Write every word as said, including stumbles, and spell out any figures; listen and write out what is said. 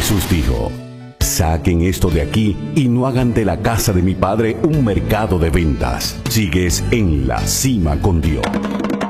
Jesús dijo: saquen esto de aquí y no hagan de la casa de mi padre un mercado de ventas. Sigues en la cima con Dios.